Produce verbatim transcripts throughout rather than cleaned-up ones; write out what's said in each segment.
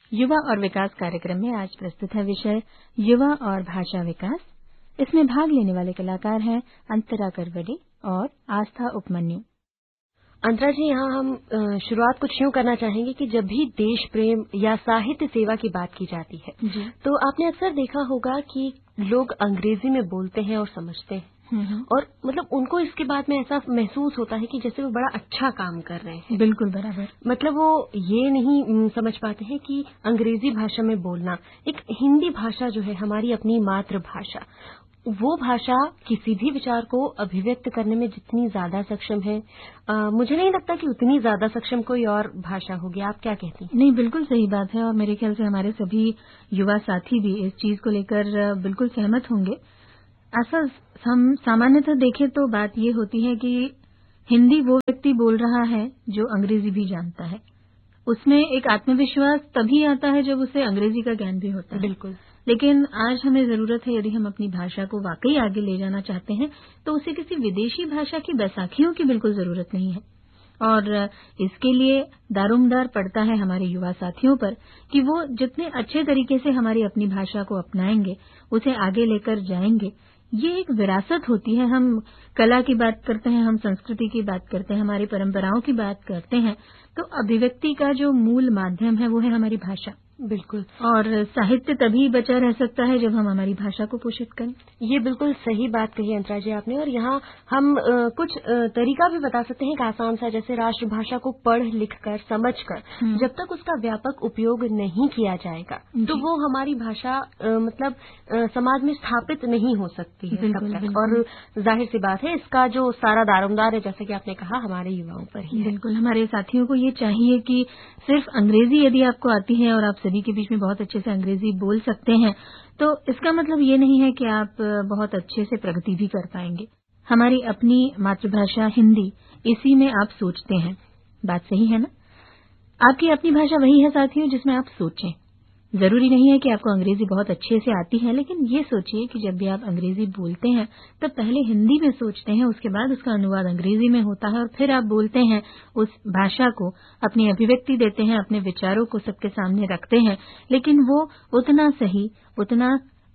युवा और विकास कार्यक्रम में आज प्रस्तुत है विषय युवा और भाषा विकास। इसमें भाग लेने वाले कलाकार हैं अंतरा करवडे और आस्था उपमन्यु। अंतरा जी, यहाँ हम शुरुआत कुछ यूं करना चाहेंगे कि जब भी देश प्रेम या साहित्य सेवा की बात की जाती है जी। तो आपने अक्सर देखा होगा कि लोग अंग्रेजी में बोलते हैं और समझते हैं, और मतलब उनको इसके बाद में ऐसा महसूस होता है कि जैसे वो बड़ा अच्छा काम कर रहे हैं। बिल्कुल बराबर। मतलब वो ये नहीं समझ पाते हैं कि अंग्रेजी भाषा में बोलना, एक हिंदी भाषा जो है हमारी अपनी मातृभाषा, वो भाषा किसी भी विचार को अभिव्यक्त करने में जितनी ज्यादा सक्षम है, आ, मुझे नहीं लगता कि उतनी ज्यादा सक्षम कोई और भाषा होगी। आप क्या कहती हैं? नहीं, बिल्कुल सही बात है और मेरे ख्याल से हमारे सभी युवा साथी भी इस चीज को लेकर बिल्कुल सहमत होंगे। ऐसा हम सामान्यतः देखें तो बात ये होती है कि हिंदी वो व्यक्ति बोल रहा है जो अंग्रेजी भी जानता है। उसमें एक आत्मविश्वास तभी आता है जब उसे अंग्रेजी का ज्ञान भी होता है। बिल्कुल। लेकिन आज हमें जरूरत है, यदि हम अपनी भाषा को वाकई आगे ले जाना चाहते हैं तो उसे किसी विदेशी भाषा की बैसाखियों की बिल्कुल जरूरत नहीं है। और इसके लिए दारोमदार पड़ता है हमारे युवा साथियों पर कि वो जितने अच्छे तरीके से हमारी अपनी भाषा को अपनाएंगे, उसे आगे लेकर जाएंगे। ये एक विरासत होती है। हम कला की बात करते हैं, हम संस्कृति की बात करते हैं, हमारी परंपराओं की बात करते हैं, तो अभिव्यक्ति का जो मूल माध्यम है वो है हमारी भाषा। बिल्कुल। और साहित्य तभी बचा रह सकता है जब हम हमारी भाषा को पोषित करें। ये बिल्कुल सही बात कही अंतरा जी आपने। और यहाँ हम आ, कुछ आ, तरीका भी बता सकते हैं कि आसान सा, जैसे राष्ट्रभाषा को पढ़ लिख कर समझ कर जब तक उसका व्यापक उपयोग नहीं किया जाएगा तो वो हमारी भाषा आ, मतलब आ, समाज में स्थापित नहीं हो सकती है तब तक। और जाहिर सी बात है इसका जो सारा दारोमदार है, जैसे कि आपने कहा, हमारे युवाओं पर ही है। बिल्कुल। हमारे साथियों को ये चाहिए कि सिर्फ अंग्रेजी यदि आपको आती है और आप सभी के बीच में बहुत अच्छे से अंग्रेजी बोल सकते हैं तो इसका मतलब ये नहीं है कि आप बहुत अच्छे से प्रगति भी कर पाएंगे। हमारी अपनी मातृभाषा हिंदी, इसी में आप सोचते हैं। बात सही है ना? आपकी अपनी भाषा वही है साथियों जिसमें आप सोचें। जरूरी नहीं है कि आपको अंग्रेजी बहुत अच्छे से आती है, लेकिन ये सोचिए कि जब भी आप अंग्रेजी बोलते हैं तब पहले हिंदी में सोचते हैं, उसके बाद उसका अनुवाद अंग्रेजी में होता है और फिर आप बोलते हैं, उस भाषा को अपनी अभिव्यक्ति देते हैं, अपने विचारों को सबके सामने रखते हैं। लेकिन वो उतना सही, उतना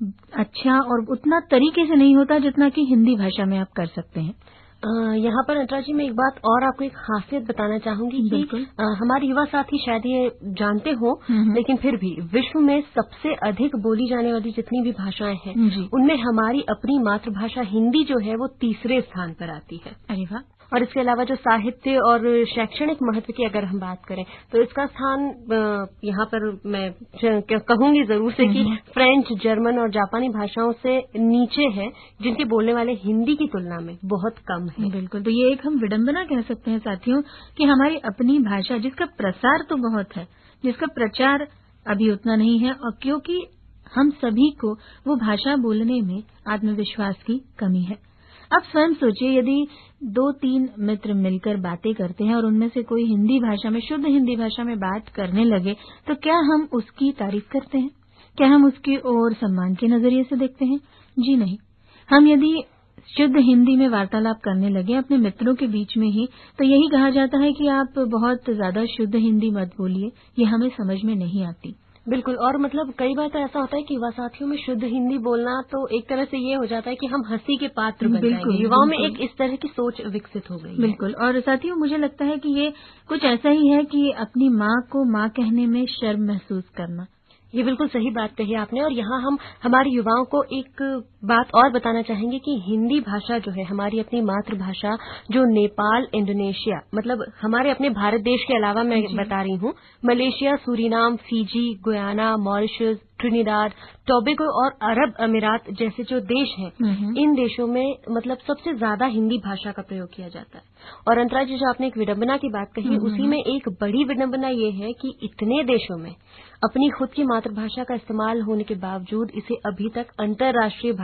अच्छा और उतना तरीके से नहीं होता जितना कि हिंदी भाषा में आप कर सकते हैं। यहाँ पर अंतरा जी मैं एक बात और आपको एक खासियत बताना चाहूंगी कि आ, हमारे युवा साथी शायद ये जानते हो, लेकिन फिर भी विश्व में सबसे अधिक बोली जाने वाली जितनी भी भाषाएं हैं उनमें हमारी अपनी मातृभाषा हिंदी जो है वो तीसरे स्थान पर आती है। अरे वाह। और इसके अलावा जो साहित्य और शैक्षणिक महत्व की अगर हम बात करें तो इसका स्थान यहाँ पर मैं कहूंगी जरूर से कि फ्रेंच, जर्मन और जापानी भाषाओं से नीचे है, जिनके बोलने वाले हिंदी की तुलना में बहुत कम है। बिल्कुल। तो ये एक हम विडंबना कह सकते हैं साथियों कि हमारी अपनी भाषा जिसका प्रसार तो बहुत है, जिसका प्रचार अभी उतना नहीं है, और क्योंकि हम सभी को वो भाषा बोलने में आत्मविश्वास की कमी है। अब स्वयं सोचिए, यदि दो तीन मित्र मिलकर बातें करते हैं और उनमें से कोई हिंदी भाषा में, शुद्ध हिंदी भाषा में बात करने लगे तो क्या हम उसकी तारीफ करते हैं? क्या हम उसकी ओर सम्मान के नजरिए से देखते हैं? जी नहीं। हम यदि शुद्ध हिंदी में वार्तालाप करने लगे अपने मित्रों के बीच में ही तो यही कहा जाता है कि आप बहुत ज्यादा शुद्ध हिंदी मत बोलिए, ये हमें समझ में नहीं आती। बिल्कुल। और मतलब कई बार तो ऐसा होता है कि युवा साथियों में शुद्ध हिंदी बोलना तो एक तरह से ये हो जाता है कि हम हंसी के पात्र बन जाएंगे। युवाओं में एक इस तरह की सोच विकसित हो गई है। बिल्कुल। और साथियों मुझे लगता है कि ये कुछ ऐसा ही है कि अपनी माँ को माँ कहने में शर्म महसूस करना। ये बिल्कुल सही बात कही आपने। और यहाँ हम हमारे युवाओं को एक बात और बताना चाहेंगे कि हिंदी भाषा जो है हमारी अपनी मातृभाषा, जो नेपाल, इंडोनेशिया, मतलब हमारे अपने भारत देश के अलावा मैं बता रही हूँ, Malaysia, Suriname, Fiji, Guyana, Mauritius, Trinidad, Tobago और अरब अमीरात जैसे जो देश हैं, इन देशों में मतलब सबसे ज्यादा हिंदी भाषा का प्रयोग किया जाता है। और अंतरा जी, जो आपने एक विडंबना की बात कही, उसी में एक बड़ी विडंबना ये है कि इतने देशों में अपनी खुद की मातृभाषा का इस्तेमाल होने के बावजूद इसे अभी तक अंतर्राष्ट्रीय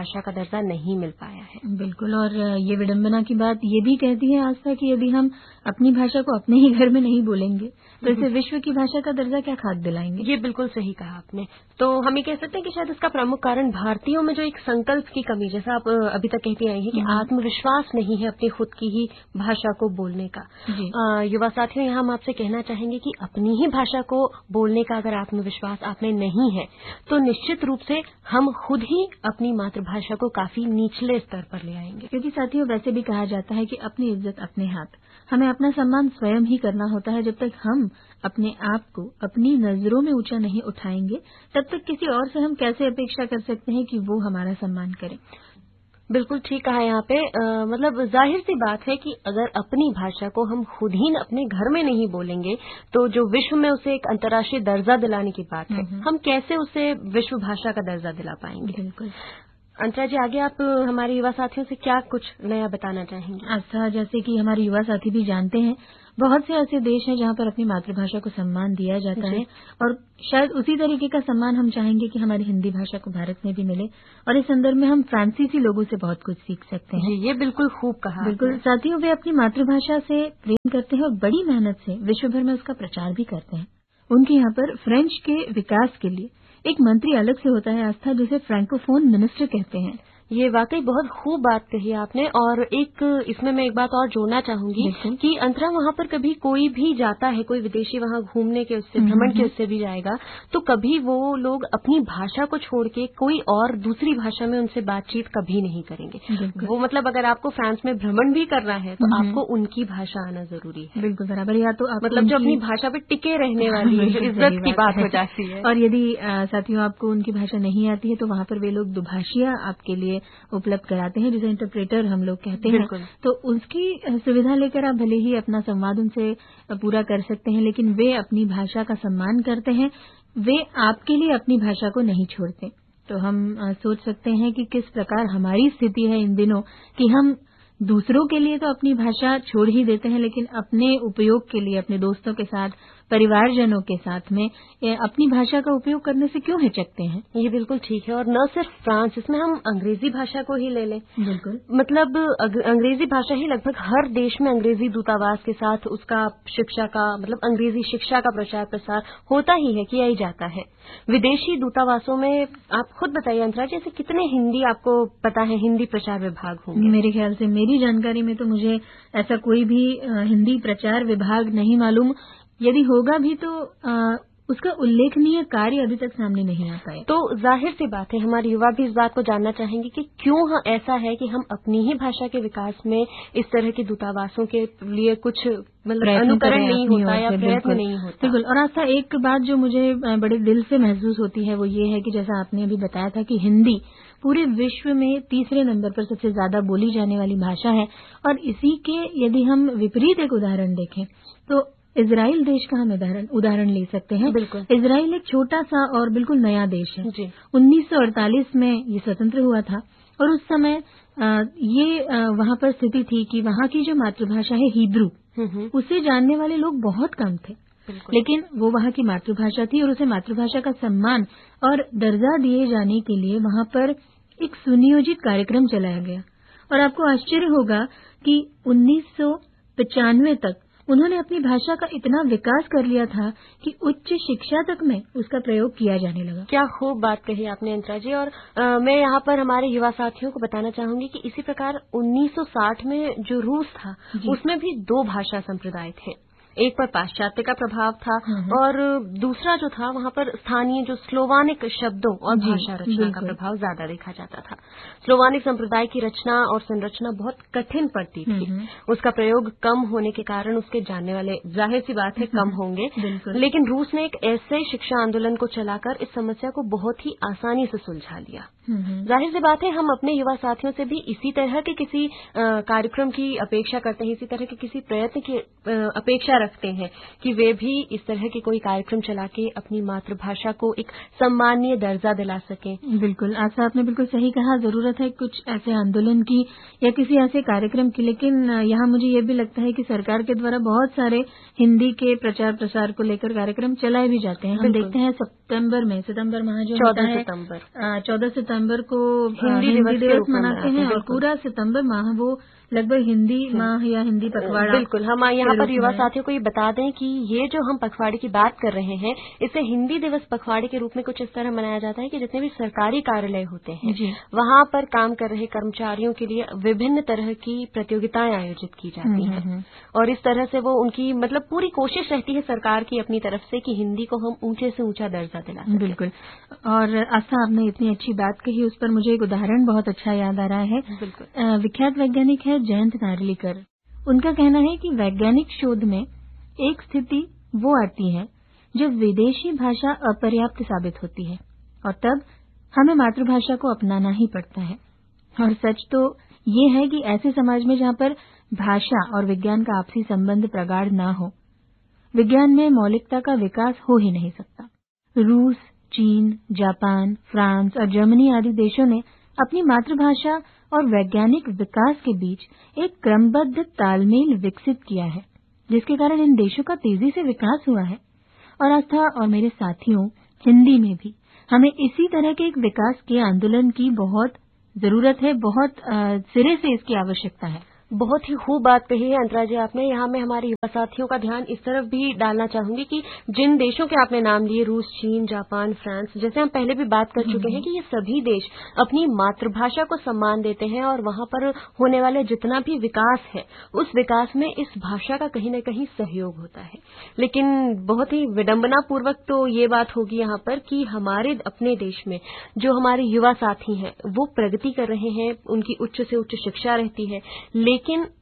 भाषा का दर्जा नहीं मिल पाया है। बिल्कुल, और ये विडंबना की बात ये भी कहती है आस्था कि यदि हम अपनी भाषा को अपने ही घर में नहीं बोलेंगे तो इसे विश्व की भाषा का दर्जा क्या खाक दिलाएंगे। ये बिल्कुल सही कहा आपने। तो हम ये कह सकते हैं कि शायद इसका प्रमुख कारण भारतीयों में जो एक संकल्प की कमी, जैसा आप अभी तक कहती आई हैं कि आत्मविश्वास नहीं है अपनी खुद की ही भाषा को बोलने का। आ, युवा साथियों, यहाँ हम आपसे कहना चाहेंगे कि अपनी ही भाषा को बोलने का अगर आत्मविश्वास आप में नहीं है तो निश्चित रूप से हम खुद ही अपनी मातृभाषा को काफी निचले स्तर पर ले आएंगे। क्योंकि साथियों, वैसे भी कहा जाता है कि अपनी इज्जत अपने हाथ। हमें अपना सम्मान स्वयं ही करना होता है। जब तक हम अपने आप को अपनी नजरों में ऊंचा नहीं उठाएंगे तब तक किसी और से हम कैसे अपेक्षा कर सकते हैं कि वो हमारा सम्मान करे। बिल्कुल ठीक कहा यहाँ पे। आ, मतलब जाहिर सी बात है कि अगर अपनी भाषा को हम खुद ही अपने घर में नहीं बोलेंगे तो जो विश्व में उसे एक अंतर्राष्ट्रीय दर्जा दिलाने की बात है, हम कैसे उसे विश्व भाषा का दर्जा दिला पाएंगे। बिल्कुल। अंतरा जी, आगे आप हमारे युवा साथियों से क्या कुछ नया बताना चाहेंगे? अच्छा, जैसे कि हमारे युवा साथी भी जानते हैं, बहुत से ऐसे देश हैं जहां पर अपनी मातृभाषा को सम्मान दिया जाता है और शायद उसी तरीके का सम्मान हम चाहेंगे कि हमारी हिंदी भाषा को भारत में भी मिले। और इस संदर्भ में हम फ्रांसीसी लोगों से बहुत कुछ सीख सकते हैं। जी, ये बिल्कुल खूब कहा। बिल्कुल साथियों, वे अपनी मातृभाषा से प्रेम करते हैं और बड़ी मेहनत से विश्व भर में उसका प्रचार भी करते हैं। उनके यहाँ पर फ्रेंच के विकास के लिए एक मंत्री अलग से होता है आस्था, जिसे फ्रैंकोफोन मिनिस्टर कहते हैं। ये वाकई बहुत खूब बात कही आपने। और एक इसमें मैं एक बात और जोड़ना चाहूंगी कि अंतरा, वहाँ पर कभी कोई भी जाता है, कोई विदेशी वहाँ घूमने के उससे भ्रमण के उससे भी जाएगा तो कभी वो लोग अपनी भाषा को छोड़ के कोई और दूसरी भाषा में उनसे बातचीत कभी नहीं करेंगे। वो मतलब अगर आपको फ्रांस में भ्रमण भी करना है तो आपको उनकी भाषा आना जरूरी है। बिल्कुल बराबर। या तो आप मतलब जो अपनी भाषा पे टिके रहने वाली है, जो इज्जत की बात हो जाती है। और यदि साथियों आपको उनकी भाषा नहीं आती है तो वहाँ पर वे लोग दुभाषिया आपके लिए उपलब्ध कराते हैं, जिसे इंटरप्रेटर हम लोग कहते हैं। तो उसकी सुविधा लेकर आप भले ही अपना संवाद उनसे पूरा कर सकते हैं, लेकिन वे अपनी भाषा का सम्मान करते हैं। वे आपके लिए अपनी भाषा को नहीं छोड़ते। तो हम सोच सकते हैं कि किस प्रकार हमारी स्थिति है इन दिनों कि हम दूसरों के लिए तो अपनी भाषा छोड़ ही देते हैं, लेकिन अपने उपयोग के लिए अपने दोस्तों के साथ, परिवारजनों के साथ में अपनी भाषा का उपयोग करने से क्यों हिचकते हैं। ये बिल्कुल ठीक है। और न सिर्फ फ्रांस, इसमें हम अंग्रेजी भाषा को ही ले लें। बिल्कुल। मतलब अंग्रेजी भाषा ही लगभग हर देश में अंग्रेजी दूतावास के साथ उसका शिक्षा का मतलब अंग्रेजी शिक्षा का प्रचार प्रसार होता ही है, किया ही जाता है। विदेशी दूतावासों में आप खुद बताइए अंतरा, जैसे कितने हिंदी आपको पता है हिंदी प्रचार विभाग होंगे? मेरे ख्याल से, मेरी जानकारी में तो मुझे ऐसा कोई भी हिंदी प्रचार विभाग नहीं मालूम। यदि होगा भी तो आ, उसका उल्लेखनीय कार्य अभी तक सामने नहीं आ पाया। तो जाहिर सी बात है हमारे युवा भी इस बात को जानना चाहेंगे कि क्यों ऐसा है कि हम अपनी ही भाषा के विकास में इस तरह के दूतावासों के लिए कुछ मतलब अनुकरण नहीं होता या प्रयत्न नहीं होता। बिल्कुल। और ऐसा एक बात जो मुझे बड़े दिल से महसूस होती है वो ये है कि जैसा आपने अभी बताया था कि हिंदी पूरे विश्व में तीसरे नंबर पर सबसे ज्यादा बोली जाने वाली भाषा है। और इसी के यदि हम विपरीत एक उदाहरण देखें तो इजराइल देश का हम उदाहरण उदाहरण ले सकते हैं। बिल्कुल। इजराइल एक छोटा सा और बिल्कुल नया देश है। जी। उन्नीस सौ अड़तालीस में ये स्वतंत्र हुआ था और उस समय आ, ये आ, वहाँ पर स्थिति थी कि वहाँ की जो मातृभाषा है हिब्रू, उसे जानने वाले लोग बहुत कम थे। लेकिन वो वहाँ की मातृभाषा थी और उसे मातृभाषा का सम्मान और दर्जा दिए जाने के लिए वहाँ पर एक सुनियोजित कार्यक्रम चलाया गया। और आपको आश्चर्य होगा कि उन्नीस सौ पचानवे तक उन्होंने अपनी भाषा का इतना विकास कर लिया था कि उच्च शिक्षा तक में उसका प्रयोग किया जाने लगा। क्या खूब बात कही आपने अंतरा जी। और आ, मैं यहाँ पर हमारे युवा साथियों को बताना चाहूंगी कि इसी प्रकार उन्नीस सौ साठ में जो रूस था उसमें भी दो भाषा संप्रदाय थे। एक पर पाश्चात्य का प्रभाव था और दूसरा जो था वहाँ पर स्थानीय जो स्लोवानिक शब्दों और भाषा रचना का प्रभाव ज्यादा देखा जाता था। स्लोवानिक संप्रदाय की रचना और संरचना बहुत कठिन पड़ती थी। उसका प्रयोग कम होने के कारण उसके जानने वाले जाहिर सी बात है कम होंगे। लेकिन रूस ने एक ऐसे शिक्षा आंदोलन को चलाकर इस समस्या को बहुत ही आसानी से सुलझा लिया। जाहिर सी बात है हम अपने युवा साथियों से भी इसी तरह के किसी कार्यक्रम की अपेक्षा करते हैं, इसी तरह के किसी प्रयत्न की अपेक्षा रखते हैं कि वे भी इस तरह के कोई कार्यक्रम चला के अपनी मातृभाषा को एक सम्मानीय दर्जा दिला सकें। बिल्कुल, आशा आपने बिल्कुल सही कहा, जरूरत है कुछ ऐसे आंदोलन की या किसी ऐसे कार्यक्रम की। लेकिन यहाँ मुझे ये भी लगता है कि सरकार के द्वारा बहुत सारे हिंदी के प्रचार प्रसार को लेकर कार्यक्रम चलाए भी जाते हैं। हम देखते हैं सितंबर में सितंबर माह जो होता है चौदह सितंबर को हिंदी, हिंदी दिवस मनाते हैं और पूरा सितंबर माह वो लगभग हिंदी माह या हिंदी पखवाड़ा। बिल्कुल, हम यहाँ पर युवा साथियों को ये बता दें कि ये जो हम पखवाड़े की बात कर रहे हैं, इसे हिंदी दिवस पखवाड़े के रूप में कुछ इस तरह मनाया जाता है कि जितने भी सरकारी कार्यालय होते हैं वहां पर काम कर रहे कर्मचारियों के लिए विभिन्न तरह की प्रतियोगिताएं आयोजित की जाती हैं और इस तरह से वो उनकी मतलब पूरी कोशिश रहती है सरकार की अपनी तरफ से कि हिंदी को हम ऊंचे से ऊंचा दर्जा दिला सकें। बिल्कुल, और आस्था आपने इतनी अच्छी बात कही, उस पर मुझे एक उदाहरण बहुत अच्छा याद आ रहा है। बिल्कुल, विख्यात वैज्ञानिक है जयंत नार्लिकर। उनका कहना है कि वैज्ञानिक शोध में एक स्थिति वो आती है जब विदेशी भाषा अपर्याप्त साबित होती है और तब हमें मातृभाषा को अपनाना ही पड़ता है। और सच तो ये है कि ऐसे समाज में जहाँ पर भाषा और विज्ञान का आपसी संबंध प्रगाढ़ ना हो, विज्ञान में मौलिकता का विकास हो ही नहीं सकता। रूस, चीन, जापान, फ्रांस और जर्मनी आदि देशों ने अपनी मातृभाषा और वैज्ञानिक विकास के बीच एक क्रमबद्ध तालमेल विकसित किया है, जिसके कारण इन देशों का तेजी से विकास हुआ है। और आस्था और मेरे साथियों, हिंदी में भी हमें इसी तरह के एक विकास के आंदोलन की बहुत जरूरत है, बहुत सिरे से इसकी आवश्यकता है। बहुत ही खूब बात कही है अंतरा जी आपने। यहाँ मैं हमारे युवा साथियों का ध्यान इस तरफ भी डालना चाहूंगी कि जिन देशों के आपने नाम लिए, रूस, चीन, जापान, फ्रांस, जैसे हम पहले भी बात कर चुके हैं कि ये सभी देश अपनी मातृभाषा को सम्मान देते हैं और वहां पर होने वाले जितना भी विकास है उस विकास में इस भाषा का कहीं न कहीं सहयोग होता है। लेकिन बहुत ही विडंबना पूर्वक तो ये बात होगी यहाँ पर कि हमारे अपने देश में जो हमारे युवा साथी हैं वो प्रगति कर रहे हैं, उनकी उच्च से उच्च शिक्षा रहती है, लेकिन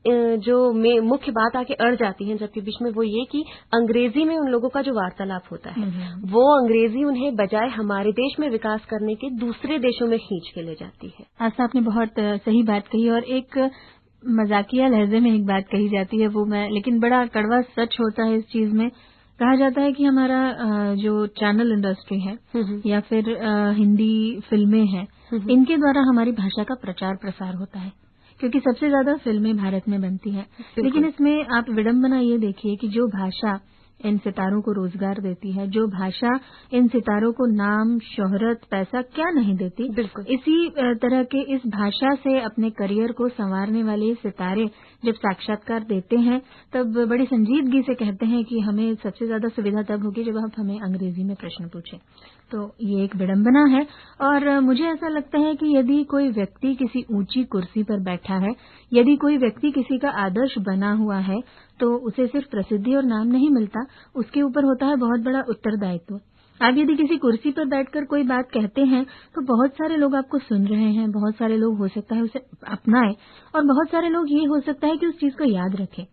जो मुख्य बात आके अड़ जाती है जबकि बीच में वो ये कि अंग्रेजी में उन लोगों का जो वार्तालाप होता है वो अंग्रेजी उन्हें बजाय हमारे देश में विकास करने के दूसरे देशों में खींच के ले जाती है। आशा आपने बहुत सही बात कही और एक मजाकिया लहजे में एक बात कही जाती है वो मैं लेकिन बड़ा कड़वा सच होता है इस चीज में। कहा जाता है कि हमारा जो चैनल इंडस्ट्री है या फिर हिंदी फिल्में हैं, इनके द्वारा हमारी भाषा का प्रचार प्रसार होता है क्योंकि सबसे ज्यादा फिल्में भारत में बनती हैं। लेकिन इसमें आप विडंबना ये देखिए कि जो भाषा इन सितारों को रोजगार देती है, जो भाषा इन सितारों को नाम, शोहरत, पैसा क्या नहीं देती, इसी तरह के इस भाषा से अपने करियर को संवारने वाले सितारे जब साक्षात्कार देते हैं तब बड़ी संजीदगी से कहते हैं कि हमें सबसे ज्यादा सुविधा तब होगी जब आप हमें अंग्रेजी में प्रश्न पूछें। तो ये एक विडंबना है और मुझे ऐसा लगता है कि यदि कोई व्यक्ति किसी ऊंची कुर्सी पर बैठा है, यदि कोई व्यक्ति किसी का आदर्श बना हुआ है तो उसे सिर्फ प्रसिद्धि और नाम नहीं मिलता, उसके ऊपर होता है बहुत बड़ा उत्तरदायित्व। आप यदि किसी कुर्सी पर बैठकर कोई बात कहते हैं तो बहुत सारे लोग आपको सुन रहे हैं, बहुत सारे लोग हो सकता है उसे अपनाएं और बहुत सारे लोग ये हो सकता है कि उस चीज को याद रखें।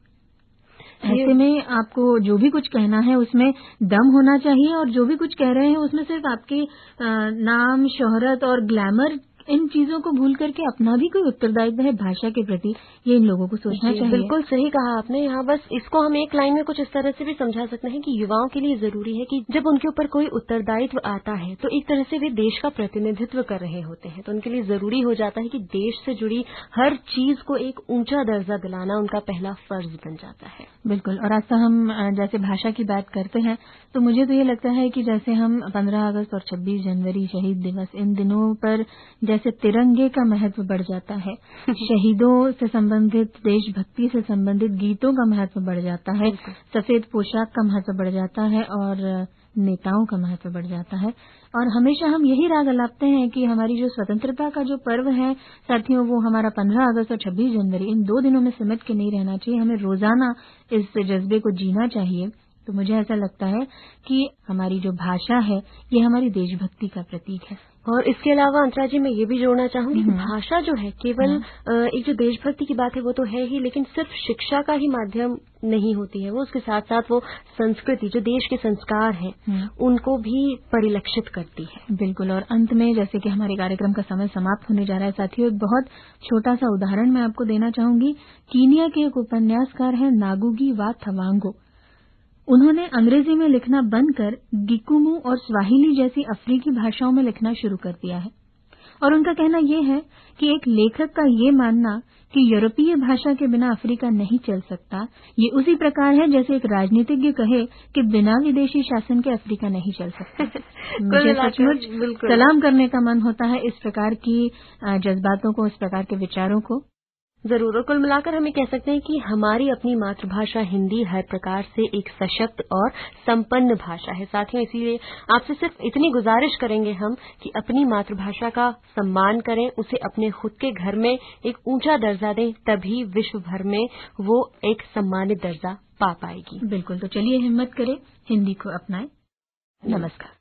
ऐसे में आपको जो भी कुछ कहना है उसमें दम होना चाहिए और जो भी कुछ कह रहे हैं उसमें सिर्फ आपके नाम, शोहरत और ग्लैमर, इन चीजों को भूल करके अपना भी कोई उत्तरदायित्व है भाषा के प्रति, ये इन लोगों को सोचना चाहिए। बिल्कुल सही कहा आपने। यहाँ बस इसको हम एक लाइन में कुछ इस तरह से भी समझा सकते हैं कि युवाओं के लिए जरूरी है कि जब उनके ऊपर कोई उत्तरदायित्व आता है तो एक तरह से वे देश का प्रतिनिधित्व कर रहे होते हैं, तो उनके लिए जरूरी हो जाता है कि देश से जुड़ी हर चीज को एक ऊंचा दर्जा दिलाना उनका पहला फर्ज बन जाता है। बिल्कुल, और ऐसा हम जैसे भाषा की बात करते हैं तो मुझे तो ये लगता है कि जैसे हम पंद्रह अगस्त और छब्बीस जनवरी शहीद दिवस, इन दिनों पर जैसे तिरंगे का महत्व बढ़ जाता है, शहीदों से संबंधित, देशभक्ति से संबंधित गीतों का महत्व बढ़ जाता है, सफेद पोशाक का महत्व बढ़ जाता है और नेताओं का महत्व बढ़ जाता है। और हमेशा हम यही राग अलापते हैं कि हमारी जो स्वतंत्रता का जो पर्व है साथियों, वो हमारा पंद्रह अगस्त और छब्बीस जनवरी, इन दो दिनों में सिमट के नहीं रहना चाहिए, हमें रोजाना इस जज्बे को जीना चाहिए। तो मुझे ऐसा लगता है कि हमारी जो भाषा है ये हमारी देशभक्ति का प्रतीक है। और इसके अलावा अंतरा जी मैं ये भी जोड़ना चाहूंगी कि भाषा जो है केवल एक जो देशभक्ति की बात है वो तो है ही, लेकिन सिर्फ शिक्षा का ही माध्यम नहीं होती है, वो उसके साथ साथ वो संस्कृति, जो देश के संस्कार हैं उनको भी परिलक्षित करती है। बिल्कुल, और अंत में जैसे कि हमारे कार्यक्रम का समय समाप्त होने जा रहा है साथियों, एक बहुत छोटा सा उदाहरण मैं आपको देना चाहूंगी। कीनिया के एक उपन्यासकार है नागुगी वा थवांगो। उन्होंने अंग्रेजी में लिखना बंद कर गिकुमू और स्वाहिली जैसी अफ्रीकी भाषाओं में लिखना शुरू कर दिया है। और उनका कहना यह है कि एक लेखक का ये मानना कि यूरोपीय भाषा के बिना अफ्रीका नहीं चल सकता, ये उसी प्रकार है जैसे एक राजनीतिज्ञ कहे कि बिना विदेशी शासन के अफ्रीका नहीं चल सकता। मुझे सचमुच सलाम करने का मन होता है इस प्रकार की जज्बातों को, इस प्रकार के विचारों को। जरूर। और कुल मिलाकर हम ये कह सकते हैं कि हमारी अपनी मातृभाषा हिंदी हर प्रकार से एक सशक्त और संपन्न भाषा है। साथियों, इसीलिए आपसे सिर्फ इतनी गुजारिश करेंगे हम कि अपनी मातृभाषा का सम्मान करें, उसे अपने खुद के घर में एक ऊंचा दर्जा दें, तभी विश्व भर में वो एक सम्मानित दर्जा पा पाएगी। बिल्कुल। तो चलिए हिम्मत करें, हिंदी को अपनाएं। नमस्कार।